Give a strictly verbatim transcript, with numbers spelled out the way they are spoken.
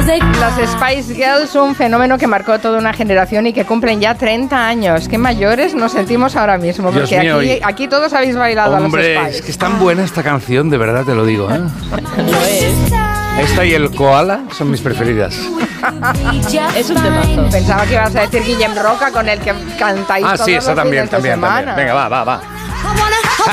Las Spice Girls, un fenómeno que marcó toda una generación y que cumplen ya treinta años. Qué mayores nos sentimos ahora mismo, Dios porque mío, aquí, y... aquí todos habéis bailado Hombre, a los Spice. es que es tan buena esta canción, de verdad te lo digo, ¿eh? Lo es. Esta y el Koala son mis preferidas. Es un temazo. Pensaba que ibas a decir Guillem Roca, con el que cantáis Ah, todos sí, los esa también, fines de también, semana. también. Venga, va, va, va.